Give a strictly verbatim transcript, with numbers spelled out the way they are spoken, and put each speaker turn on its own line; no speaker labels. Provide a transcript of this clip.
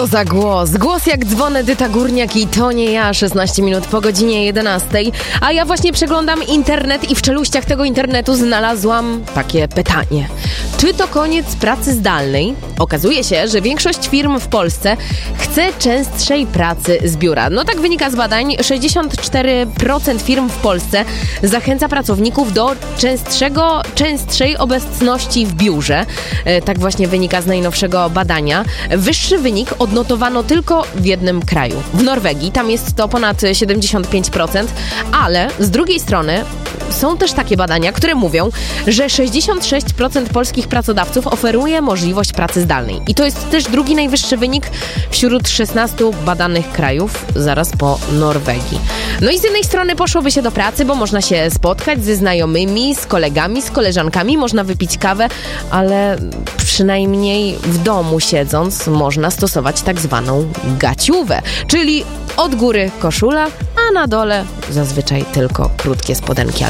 Co za głos? Głos jak dzwon Edyta Górniak i to nie ja, szesnaście minut po godzinie jedenastej. A ja właśnie przeglądam internet i w czeluściach tego internetu znalazłam takie pytanie. Czy to koniec pracy zdalnej? Okazuje się, że większość firm w Polsce chce częstszej pracy z biura. No tak wynika z badań. sześćdziesiąt cztery procent firm w Polsce zachęca pracowników do częstszego, częstszej obecności w biurze. E, tak właśnie wynika z najnowszego badania. Wyższy wynik odnotowano tylko w jednym kraju. W Norwegii. Tam jest to ponad siedemdziesiąt pięć procent, ale z drugiej strony są też takie badania, które mówią, że sześćdziesiąt sześć procent polskich pracodawców oferuje możliwość pracy zdalnej. I to jest też drugi najwyższy wynik wśród szesnastu badanych krajów, zaraz po Norwegii. No i z jednej strony poszłoby się do pracy, bo można się spotkać ze znajomymi, z kolegami, z koleżankami, można wypić kawę, ale przynajmniej w domu siedząc można stosować tak zwaną gaciówę, czyli od góry koszula, a na dole zazwyczaj tylko krótkie spodenki albo